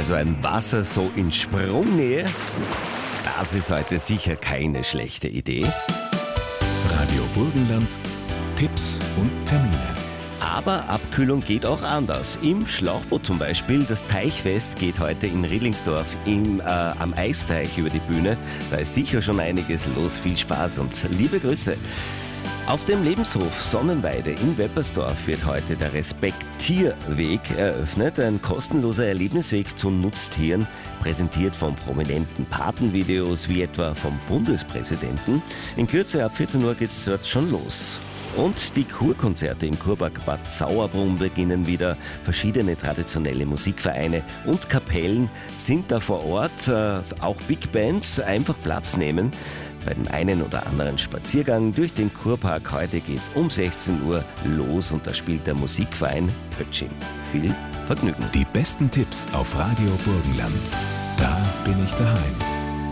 Also ein Wasser so in Sprungnähe, das ist heute sicher keine schlechte Idee. Radio Burgenland, Tipps und Termine. Aber Abkühlung geht auch anders. Im Schlauchboot zum Beispiel. Das Teichfest geht heute in Riedlingsdorf am Eisteich über die Bühne. Da ist sicher schon einiges los. Viel Spaß und liebe Grüße. Auf dem Lebenshof Sonnenweide in Weppersdorf wird heute der Respektierweg eröffnet. Ein kostenloser Erlebnisweg zu Nutztieren, präsentiert von prominenten Patenvideos wie etwa vom Bundespräsidenten. In Kürze ab 14 Uhr geht's dort schon los. Und die Kurkonzerte im Kurpark Bad Sauerbrunn beginnen wieder. Verschiedene traditionelle Musikvereine und Kapellen sind da vor Ort. Auch Big Bands, einfach Platz nehmen. Bei dem einen oder anderen Spaziergang durch den Kurpark heute geht's um 16 Uhr los und da spielt der Musikverein Pötsching. Viel Vergnügen. Die besten Tipps auf Radio Burgenland. Da bin ich daheim.